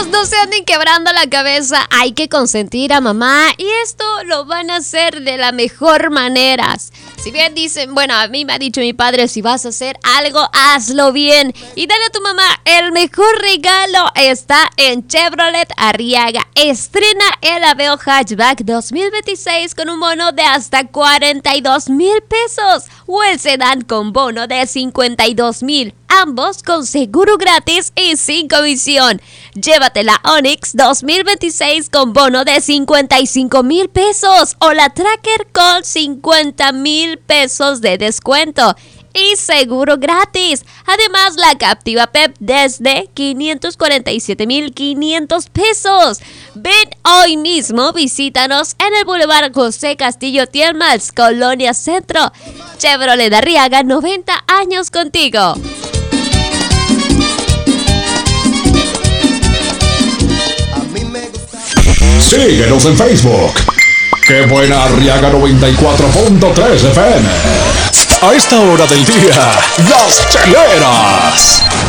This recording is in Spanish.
Chicos, no se anden quebrando la cabeza. Hay que consentir a mamá. Y esto lo van a hacer de la mejor manera. Si bien dicen, bueno, a mí me ha dicho mi padre, si vas a hacer algo, hazlo bien. Y dale a tu mamá el mejor regalo. Está en Chevrolet Arriaga. Estrena el Aveo Hatchback 2026 con un bono de hasta 42,000 pesos. O el sedán con bono de 52,000. Ambos con seguro gratis y sin comisión. Llévate la Onix 2026 con bono de 55,000 pesos. O la Tracker con 50,000 pesos de descuento y seguro gratis. Además, la Captiva Pep desde 547,500 pesos. Ven hoy mismo, visítanos en el Boulevard José Castillo Tielmals, Colonia Centro. Chevrolet Arriaga, 90 años contigo. Síguenos en Facebook. ¡Qué buena Arriaga 94.3 FM! A esta hora del día, las cheleras.